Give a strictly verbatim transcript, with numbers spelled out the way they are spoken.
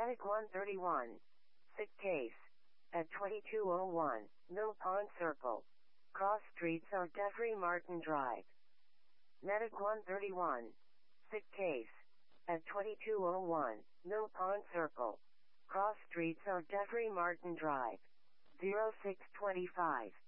Medic one thirty-one. Sick case. At twenty-two oh one, Mill Pond Circle. Cross streets of Jeffrey Martin Drive. Medic one thirty-one. Sick case. At twenty-two oh one, Mill Pond Circle. Cross streets of Jeffrey Martin Drive. zero six twenty-five.